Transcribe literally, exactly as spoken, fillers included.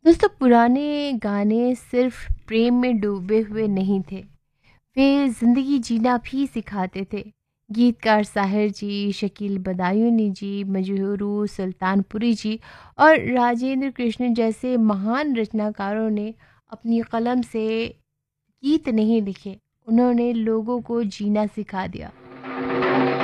दोस्तों, पुराने गाने सिर्फ प्रेम में डूबे हुए नहीं थे, वे ज़िंदगी जीना भी सिखाते थे। गीतकार साहिर जी, शकील बदायूनी जी, मजहरू सुल्तानपुरी जी और राजेंद्र कृष्ण जैसे महान रचनाकारों ने अपनी कलम से गीत नहीं लिखे, उन्होंने लोगों को जीना सिखा दिया।